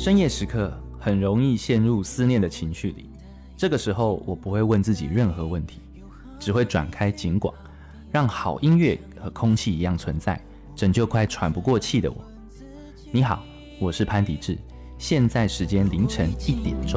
深夜时刻很容易陷入思念的情绪里，这个时候我不会问自己任何问题，只会转开警广，让好音乐和空气一样存在，拯救快喘不过气的我。你好，我是潘迪志，现在时间凌晨1点。